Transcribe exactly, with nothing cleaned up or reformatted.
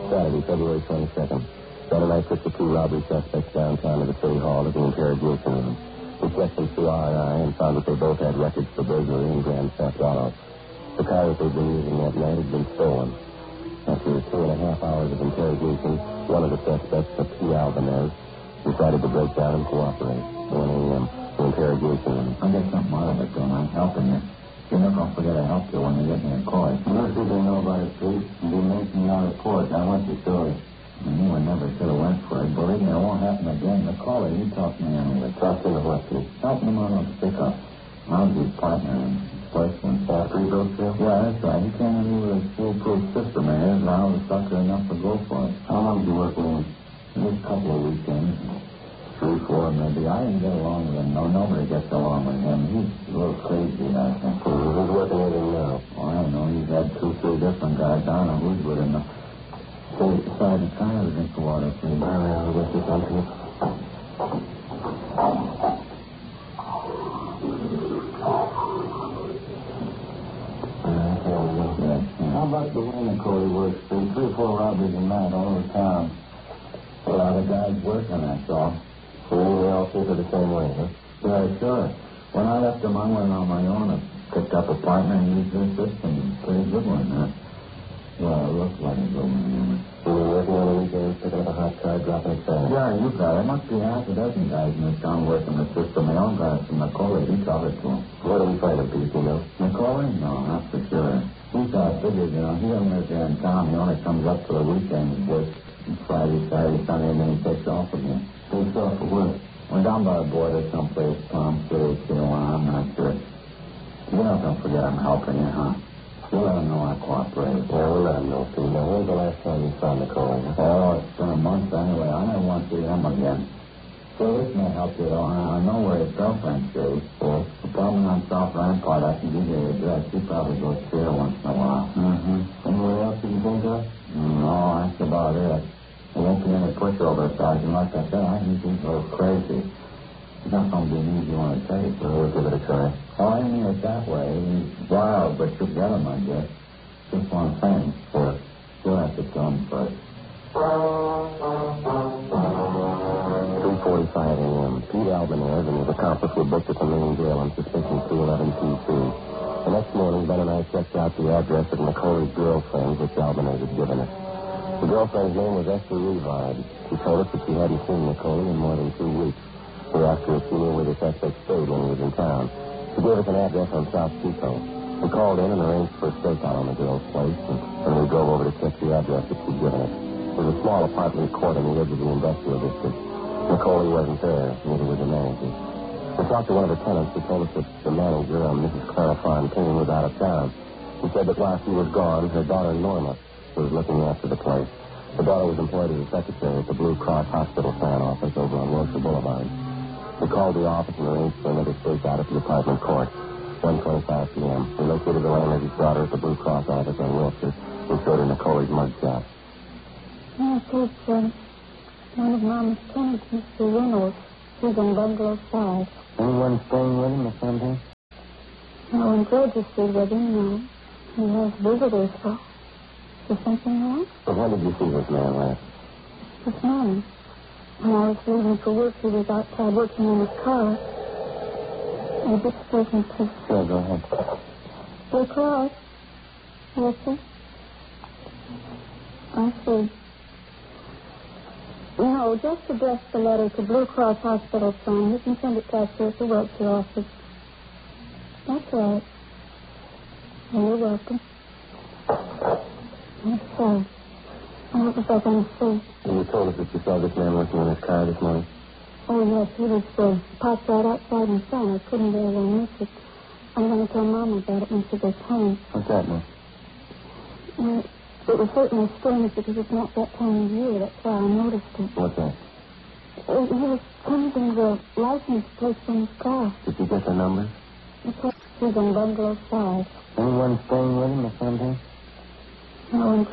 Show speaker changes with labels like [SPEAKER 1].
[SPEAKER 1] Saturday, February twenty-second. Ben and I took the two robbery suspects downtown to the city hall to the interrogation room. We checked them through R and I and found that they both had records for burglary and grand theft auto. The car that they'd been using that night had been stolen. After two and a half hours of interrogation, one of the suspects, the P. Albanez, decided to break down and cooperate. one a.m. The interrogation room.
[SPEAKER 2] I get something out of it, don't I? Helping you. You're not going to forget I helped you when you get me a call.
[SPEAKER 1] Most people know about it, Pete. You've been making out a report. I want your story.
[SPEAKER 2] I knew I never should have went for it. Believe me, it won't happen again. The caller, he talked to me anyway.
[SPEAKER 1] Talk to the what, Pete?
[SPEAKER 2] Helping him on the pickup. I was his partner in first one.
[SPEAKER 1] After he broke through?
[SPEAKER 2] Yeah, that's right. He came in with a foolproof system of his, and I was sucker enough to go for it.
[SPEAKER 1] How long did you work with him?
[SPEAKER 2] Just a couple of weekends. Three, four, maybe. I didn't get along with him. No, nobody gets along with him. He's a little crazy, I think.
[SPEAKER 1] Well, who's working with him now?
[SPEAKER 2] Oh, I don't know. He's had two, three different guys. I don't know who's with him now. So he decided to try to drink the water, please.
[SPEAKER 1] All right, I'll get you something.
[SPEAKER 2] How about the way Nicole works? Three, three or four robberies a night all over town. A lot of guys working, that's all.
[SPEAKER 1] So they all think of the same way, huh?
[SPEAKER 2] Yeah, sure. When I left them, I went on my own and picked up a partner and used their system. Pretty good one, huh? Well, it looks like a good one.
[SPEAKER 1] You were working on the weekends, picking up a hot car, dropping it down.
[SPEAKER 2] Yeah, you got it. There must be half a dozen guys in this town working the system. They all got it from Nicole. He taught it to them.
[SPEAKER 1] Where do we find him, Pete, you know?
[SPEAKER 2] Nicole? No, not for sure. He's got figures, you know. He doesn't live here in town. He only comes up for the weekends, works Friday, Saturday, Sunday, and then he takes off again.
[SPEAKER 1] Takes off for what?
[SPEAKER 2] We're down by the border someplace, Palm City, Tijuana, I'm not sure. You're not going to forget I'm helping you, huh? You'll let him know I cooperate.
[SPEAKER 1] Yeah, we'll let him know, Pete. Now, when's the last time you saw Nicole? Huh?
[SPEAKER 2] Oh, it's been a month anyway. I never want to see him again. So this may help you, though. I know where his girlfriend stays.
[SPEAKER 1] Yeah.
[SPEAKER 2] The problem on South Rampart, I can give you the address. He probably goes there once in a while.
[SPEAKER 1] Mm-hmm. Anywhere else you can think of?
[SPEAKER 2] No, that's about it. He won't be any pushover, Sergeant. Like I said, I think he's a little crazy. It's not going to be an easy one to take.
[SPEAKER 1] Well, we'll give it a try.
[SPEAKER 2] Oh, I didn't mean it that way. He's wild, but you'll get him, I guess. Just one thing.
[SPEAKER 1] What?
[SPEAKER 2] You'll have to tell him first.
[SPEAKER 1] three forty-five a.m. Pete Albanez and his accomplice were booked at the main jail on suspicion three eleven P C. The next morning, Ben and I checked out the address of Nicole's girlfriend, which Albanez had given us. The girlfriend's name was Esther Revard. She told us that she hadn't seen Nicole in more than two weeks. We asked her if she knew where the suspect stayed when he was in town. She gave us an address on South Pico. We called in and arranged for a stakeout on the girl's place, and then we drove over to check the address that she'd given us. There was a small apartment court on the edge of the industrial district. Nicole wasn't there, neither was the manager. We talked to one of the tenants who told us that the manager, um, Missus Clara Fontaine, was out of town. He said that while she was gone, her daughter Norma was looking after the place. The daughter was employed as a secretary at the Blue Cross Hospital sign office over on Wilshire Boulevard. We called the office and arranged for another stakeout at the apartment court. one twenty-five p.m. We located the landlady's daughter at the Blue Cross office on Wilshire. We showed her Nicole's mugshot.
[SPEAKER 3] Yes, it's um, one of Mama's tenants, Mister Reynolds. He's in bungalow five.
[SPEAKER 1] Anyone staying with him or something?
[SPEAKER 3] No, and Georgia stayed with him, no. He has visitors, though. Is there something wrong?
[SPEAKER 1] But when did you see this man last?
[SPEAKER 3] This morning. When I was leaving for work, he was outside working in his car. And this person said,
[SPEAKER 1] Sure, go ahead.
[SPEAKER 3] Blue Cross? Yes, sir? I see. No, just address the letter to Blue Cross Hospital Fund. You can send it to us here at the Wiltshire office. That's right. Oh, you're welcome. Yes, sir. What was I going to say?
[SPEAKER 1] You told us that you saw this man working in his car this morning.
[SPEAKER 3] Oh, yes, he was uh, parked right outside in front. I couldn't very well miss it. I'm going to tell Mama about it when she gets home.
[SPEAKER 1] What's that, Miss?
[SPEAKER 3] Well, it was certainly strange because it's not that time of year. That's why I noticed it.
[SPEAKER 1] What's that?
[SPEAKER 3] Uh, he was changing the license plate from his car.
[SPEAKER 1] Did you get the numbers?
[SPEAKER 3] He's in bungalow five.
[SPEAKER 1] Anyone staying with him or something?
[SPEAKER 3] No, and